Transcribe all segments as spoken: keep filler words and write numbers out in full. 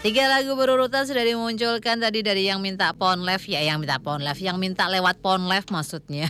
Tiga lagu berurutan sudah dimunculkan tadi dari yang minta Ponlev, ya yang minta Ponlev, yang minta lewat Ponlev maksudnya.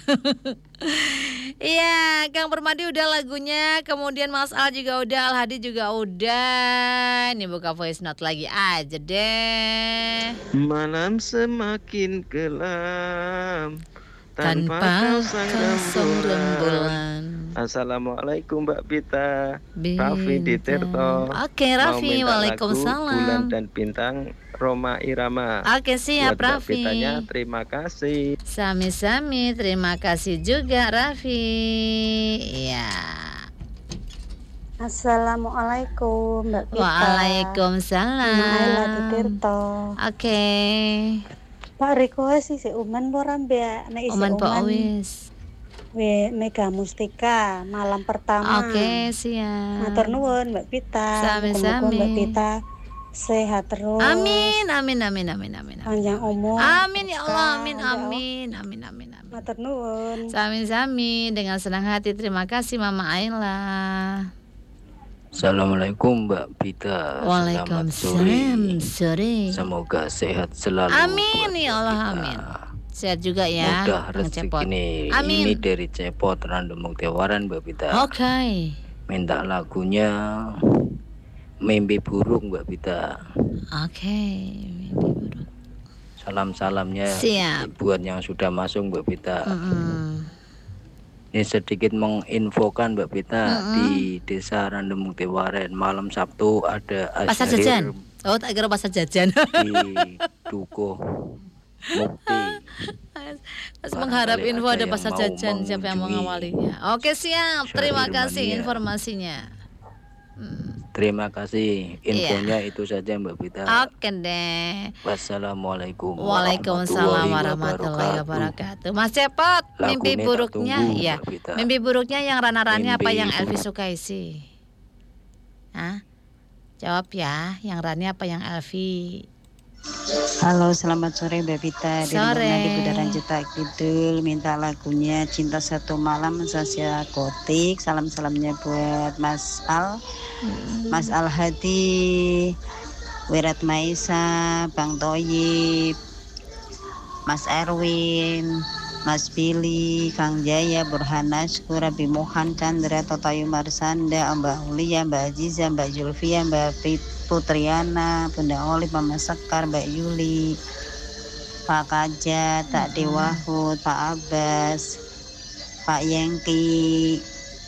Iya, Kang Permadi udah lagunya, kemudian Mas Al juga udah, Al Hadi juga udah. Ini buka voice note lagi aja deh. Malam semakin kelam tanpa, Tanpa kau sang kosong rembulan. rembulan. Assalamualaikum Mbak Pita. Bintang. Raffi di Tirto. Oke Mau Raffi, minta lagu waalaikumsalam. Bulan dan Bintang Roma Irama. Oke siap Buat Mbak Raffi. Pitanya terima kasih. Sami-sami, terima kasih juga Raffi. Iya. Assalamualaikum Mbak Pita. Waalaikumsalam. Maela di Tirto. Oke. Pak request sih si Uman boram be nek isi Oman Pak Uman Owis. we Mega Mustika malam pertama. Oke siap. Matur nuwun Mbak Pita. Sami-sami. Muga-muga Mbak Pita sehat terus. Amin, amin, amin, amin, amin. Panjang umur. Amin ya Allah, amin, Ya Allah. amin, amin, amin, amin. Matur nuwun. Sami-sami dengan senang hati. Terima kasih Mama Ayla. Assalamualaikum Mbak Pita. Selamat Waalaikumsalam. sore. Sore. Semoga sehat selalu. Amin buat ya Allah, kita. amin. Sehat juga ya. Mudah Kang rezeki Cepot. ini. Amin. Ini dari Cepot Random Muktiawaran Mbak Pita. Oke. Minta lagunya Mimpi Buruk Mbak Pita. Oke. Mimpi buruk. Salam-salamnya Siap. buat yang sudah masuk Mbak Pita. Mm-mm. Ini sedikit menginfokan Mbak Pita, Mm-mm. di Desa Random Muktiawaran malam Sabtu ada Pasar azhar jajan. Oh, tak kira pasar jajan. di Dukuh Mukti. Mas mengharap Barangkali info ada ada yang pasar mau jajan, siapa yang mengunjungi mengawalinya. Oke siap, terima Syahrir kasih Mania. informasinya. Hmm. Terima kasih infonya itu saja Mbak Pita. Oke deh. Wassalamualaikum Waalaikumsalam warahmatullahi wabarakatuh. Mas Cepot, Lagu mimpi ini tak buruknya tunggu, ya. Mbak Pita. Mimpi buruknya yang Rana-Rani apa Mimpi yang Elvi buruk. sukai sih? Hah? Jawab ya, yang Rani apa yang Elvi? Halo, selamat sore Mbak Pita. Dari Sore. Mona di Budaran Cetak Kidul, minta lagunya Cinta Satu Malam Sasya Kotik. Salam-salamnya buat Mas Al, Mas Al Hadi, Wirat Maisa, Bang Toyib, Mas Erwin, Mas Billy, Kang Jaya, Burhan Naskur, Rabi Mohan, Chandra, Totayu Marsanda, Mbak Ulia, Mbak Aziza, Mbak Julfia, Mbak Pit- Putriana, Bunda Olip, Mama Sekar, Mbak Yuli, Pak Kaja, Tak Dewahud, Pak Abbas, Pak Yengki,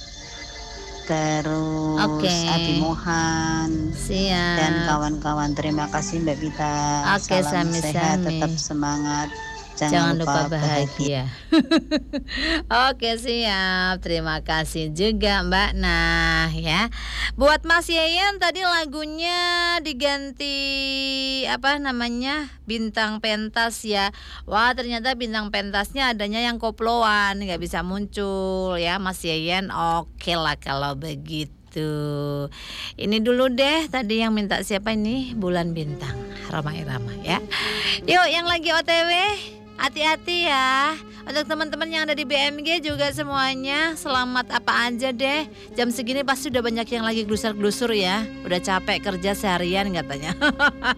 terus Oke. Abi Mohan Siap. dan kawan-kawan. Terima kasih Mbak Pita. Oke, Salam sami-sami. sehat, tetap semangat. Jangan, lupa, bahagia. Oke siap, terima kasih juga Mbak Nah ya. Buat Mas Yeyen tadi lagunya diganti apa namanya bintang pentas ya. Wah ternyata bintang pentasnya adanya yang koploan, nggak bisa muncul ya Mas Yeyen. Oke lah kalau begitu. Ini dulu deh tadi yang minta siapa ini Bulan Bintang Roma Irama ya. Yuk yang lagi O T W hati-hati ya. Untuk teman-teman yang ada di B M G juga semuanya selamat apa aja deh. Jam segini pasti udah banyak yang lagi glusur-glusur ya. Udah capek kerja seharian katanya.